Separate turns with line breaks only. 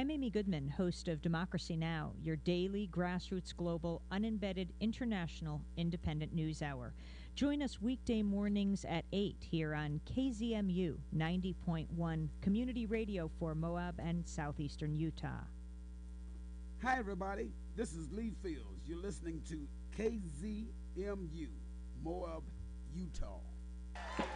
I'm Amy Goodman, host of Democracy Now!, your daily grassroots global, unembedded, international, independent news hour. Join us weekday mornings at 8 here on KZMU 90.1 Community Radio for Moab and southeastern Utah.
Hi, everybody. This is Lee Fields. You're listening to KZMU, Moab, Utah.